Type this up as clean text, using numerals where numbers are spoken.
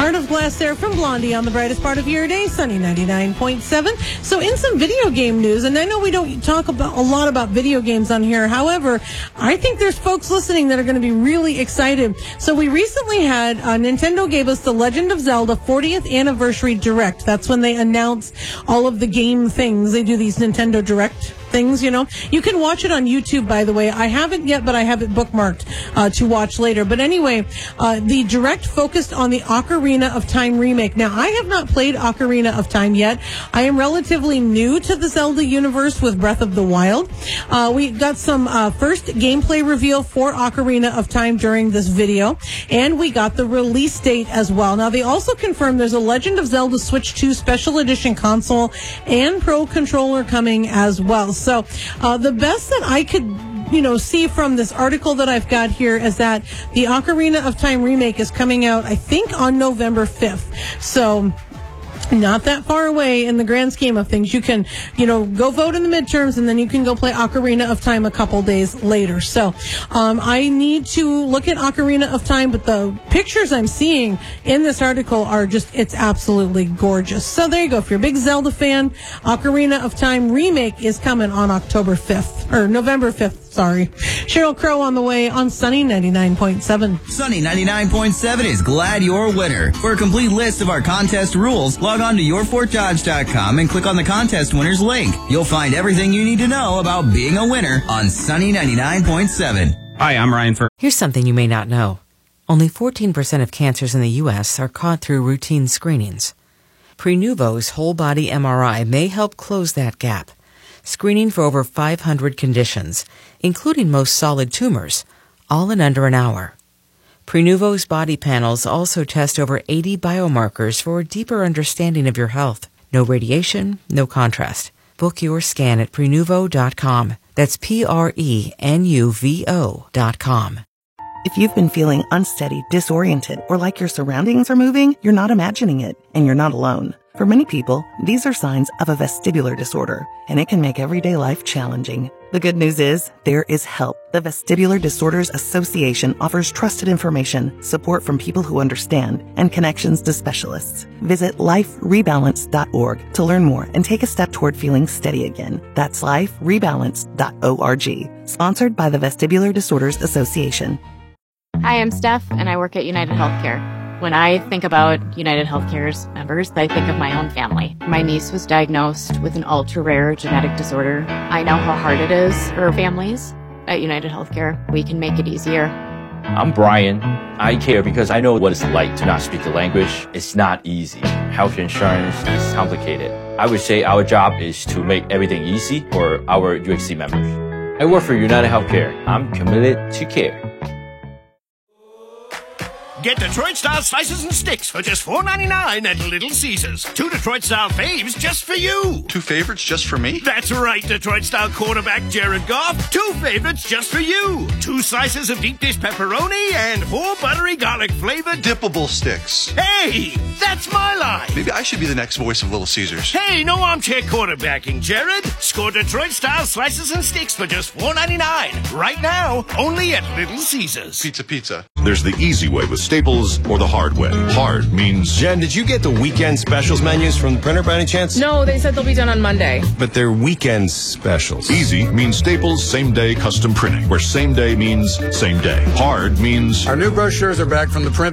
Heart of Glass there from Blondie on the brightest part of your day, Sunny 99.7. So in some video game news, and I know we don't talk about a lot about video games on here. However, I think there's folks listening that are going to be really excited. So we recently had, Nintendo gave us the Legend of Zelda 40th Anniversary Direct. That's when they announce all of the game things. They do these Nintendo Direct things, you know. You can watch it on YouTube, by the way. I haven't yet, but I have it bookmarked to watch later. But anyway, the Direct focused on the Ocarina of Time remake. Now, I have not played Ocarina of Time yet. I am relatively new to the Zelda universe with Breath of the Wild. We got some first gameplay reveal for Ocarina of Time during this video, and we got the release date as well. Now, they also confirmed there's a Legend of Zelda Switch 2 Special Edition console and Pro Controller coming as well. So the best that I could see from this article that I've got here is that the Ocarina of Time remake is coming out, I think, on November 5th. So not that far away in the grand scheme of things. You can, go vote in the midterms, and then you can go play Ocarina of Time a couple days later. So, I need to look at Ocarina of Time, but the pictures I'm seeing in this article are it's absolutely gorgeous. So there you go. If you're a big Zelda fan, Ocarina of Time remake is coming on November 5th. Sorry. Sheryl Crow on the way on Sunny 99.7. Sunny 99.7 is glad you're a winner. For a complete list of our contest rules, log on to yourfortdodge.com and click on the contest winners link. You'll find everything you need to know about being a winner on Sunny 99.7. Hi, I'm Ryan Fur. Here's something you may not know. Only 14% of cancers in the U.S. are caught through routine screenings. Prenuvo's whole body MRI may help close that gap, screening for over 500 conditions, including most solid tumors, all in under an hour. Prenuvo's body panels also test over 80 biomarkers for a deeper understanding of your health. No radiation, no contrast. Book your scan at Prenuvo.com. That's Prenuvo.com. If you've been feeling unsteady, disoriented, or like your surroundings are moving, you're not imagining it, and you're not alone. For many people, these are signs of a vestibular disorder, and it can make everyday life challenging. The good news is, there is help. The Vestibular Disorders Association offers trusted information, support from people who understand, and connections to specialists. Visit liferebalance.org to learn more and take a step toward feeling steady again. That's liferebalance.org. Sponsored by the Vestibular Disorders Association. Hi, I'm Steph, and I work at United Healthcare. When I think about United Healthcare's members, I think of my own family. My niece was diagnosed with an ultra-rare genetic disorder. I know how hard it is for families. At United Healthcare, we can make it easier. I'm Brian. I care because I know what it's like to not speak the language. It's not easy. Health insurance is complicated. I would say our job is to make everything easy for our UHC members. I work for United Healthcare. I'm committed to care. Get Detroit-style slices and sticks for just $4.99 at Little Caesars. 2 Detroit-style faves just for you. 2 favorites just for me? That's right, Detroit-style quarterback Jared Goff. 2 favorites just for you. 2 slices of deep dish pepperoni and 4 buttery garlic-flavored dippable sticks. Hey, that's my line. Maybe I should be the next voice of Little Caesars. Hey, no armchair quarterbacking, Jared. Score Detroit-style slices and sticks for just $4.99. Right now, only at Little Caesars. Pizza. There's the easy way with Staples or the hard way. Hard means... Jen, did you get the weekend specials menus from the printer by any chance? No, they said they'll be done on Monday. But they're weekend specials. Easy means Staples same-day custom printing, where same day means same day. Hard means... Our new brochures are back from the print